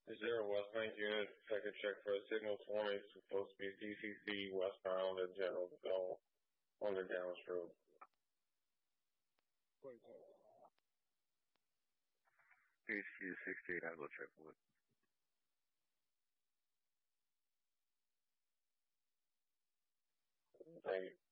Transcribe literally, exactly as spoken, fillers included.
Is there a Westlink unit I could check for a signal twenty? It's supposed to be D C C westbound and General Bell on the Dallas Road. H Q sixty-eight, I'll go check for it. Thank you.